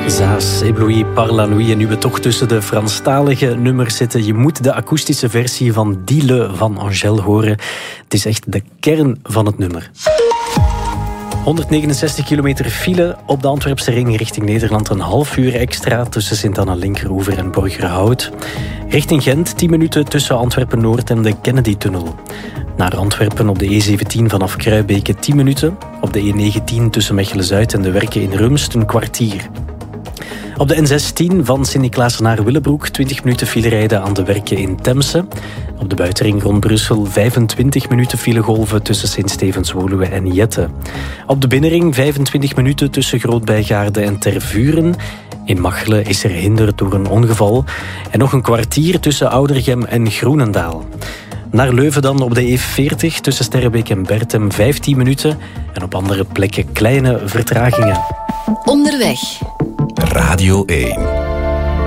Zaas, ébloui par la nuit. En nu we toch tussen de Franstalige nummers zitten, je moet de akoestische versie van Diele van Angèle horen. Het is echt de kern van het nummer. 169 kilometer file op de Antwerpse ring richting Nederland. Een half uur extra tussen Sint-Anna-Linkeroever en Borgerhout. Richting Gent 10 minuten tussen Antwerpen-Noord en de Kennedy-tunnel. Naar Antwerpen op de E17 vanaf Kruibeke 10 minuten. Op de E19 tussen Mechelen-Zuid en de Werken in Rumst een kwartier. Op de N16 van Sint-Niklaas naar Willebroek 20 minuten file rijden aan de Werken in Temse. Op de buitenring rond Brussel 25 minuten filegolven tussen Sint-Stevens-Woluwe en Jette. Op de binnenring 25 minuten tussen Groot-Bijgaarde en Tervuren. In Machelen is er hinder door een ongeval. En nog een kwartier tussen Oudergem en Groenendaal. Naar Leuven dan op de E40 tussen Sterrebeek en Bertem 15 minuten. En op andere plekken kleine vertragingen. Onderweg. Radio 1.